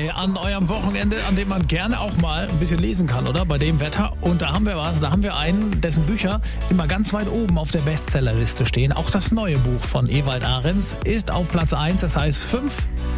vorbei an eurem Wochenende, an dem man gerne auch mal ein bisschen lesen kann, oder? Bei dem Wetter. Und da haben wir was. Da haben wir einen, dessen Bücher immer ganz weit oben auf der Bestsellerliste stehen. Auch das neue Buch von Ewald Ahrens ist auf Platz 1. Das heißt 5,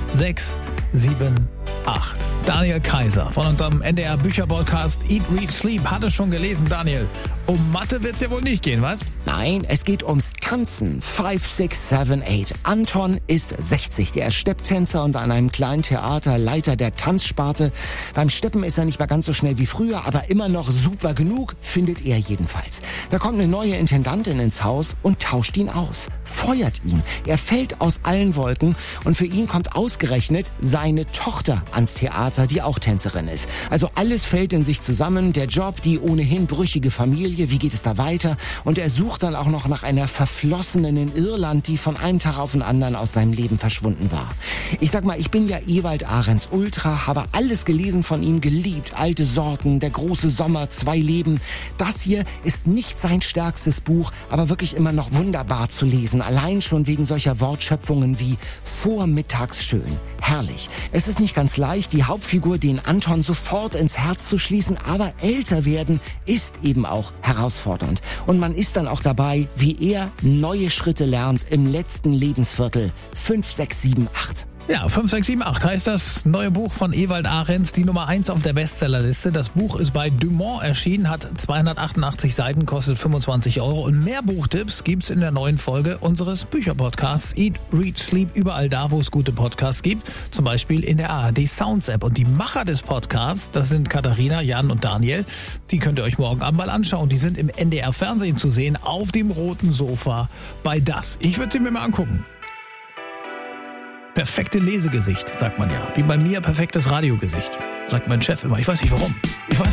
6, 7, 8. Daniel Kaiser von unserem NDR Bücher-Podcast Eat, Read, Sleep hat es schon gelesen. Daniel, um Mathe wird's ja wohl nicht gehen, was? Nein, es geht ums Tanzen. 5, 6, 7, 8. Anton ist 60. Der ist Stepptänzer und an einem kleinen Theater Leiter der Tanzsparte. Beim Steppen ist er nicht mehr ganz so schnell wie früher, aber immer noch super genug, findet er jedenfalls. Da kommt eine neue Intendantin ins Haus und tauscht ihn aus. Feuert ihn. Er fällt aus allen Wolken und für ihn kommt ausgerechnet seine Tochter ans Theater, die auch Tänzerin ist. Also alles fällt in sich zusammen. Der Job, die ohnehin brüchige Familie, wie geht es da weiter? Und er sucht dann auch noch nach einer Verflossenen in Irland, die von einem Tag auf den anderen aus seinem Leben verschwunden war. Ich sag mal, ich bin ja Ewald Ahrens Ultra, habe alles gelesen von ihm, geliebt. Alte Sorten, Der große Sommer, 2 Leben. Das hier ist nicht sein stärkstes Buch, aber wirklich immer noch wunderbar zu lesen. Allein schon wegen solcher Wortschöpfungen wie vormittagsschön. Herrlich. Es ist nicht ganz leicht, die Hauptfigur, den Anton, sofort ins Herz zu schließen, aber älter werden ist eben auch herausfordernd. Und man ist dann auch dabei, wie er neue Schritte lernt im letzten Lebensviertel. 5, 6, 7, 8. Ja, 5, 6, 7, 8 heißt das neue Buch von Ewald Ahrens, die Nummer 1 auf der Bestsellerliste. Das Buch ist bei Dumont erschienen, hat 288 Seiten, kostet 25 Euro. Und mehr Buchtipps gibt's in der neuen Folge unseres Bücherpodcasts Eat, Read, Sleep, überall da, wo es gute Podcasts gibt. Zum Beispiel in der ARD Sounds App. Und die Macher des Podcasts, das sind Katharina, Jan und Daniel, die könnt ihr euch morgen Abend mal anschauen. Die sind im NDR Fernsehen zu sehen, auf dem roten Sofa bei Das. Ich würde sie mir mal angucken. Perfekte Lesegesicht, sagt man ja. Wie bei mir perfektes Radiogesicht, sagt mein Chef immer. Ich weiß nicht warum.